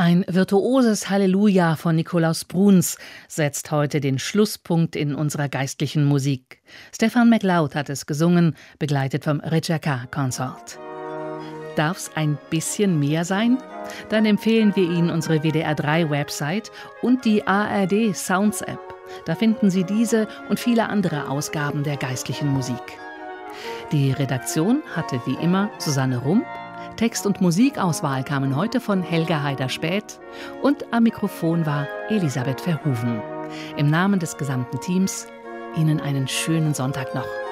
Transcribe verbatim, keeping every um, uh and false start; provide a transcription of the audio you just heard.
Ein virtuoses Halleluja von Nikolaus Bruhns setzt heute den Schlusspunkt in unserer geistlichen Musik. Stefan MacLeod hat es gesungen, begleitet vom Rijeka Consort. Darf's ein bisschen mehr sein? Dann empfehlen wir Ihnen unsere W D R drei Website und die A R D Sounds App. Da finden Sie diese und viele andere Ausgaben der geistlichen Musik. Die Redaktion hatte wie immer Susanne Rump. Text- und Musikauswahl kamen heute von Helga Haider-Späth und am Mikrofon war Elisabeth Verhoeven. Im Namen des gesamten Teams Ihnen einen schönen Sonntag noch.